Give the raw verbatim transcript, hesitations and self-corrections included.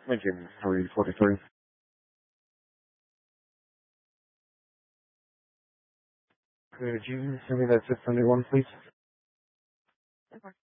Lincoln three forty-three. Could you send me that six hundred one, please?